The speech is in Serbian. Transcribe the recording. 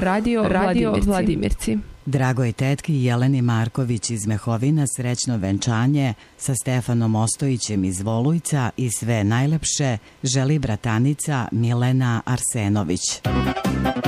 Radio Vladimirci. Dragoj tetki Jeleni Marković iz Mehovina srećno venčanje sa Stefanom Ostojićem iz Volujca i sve najlepše želi bratanica Milena Arsenović.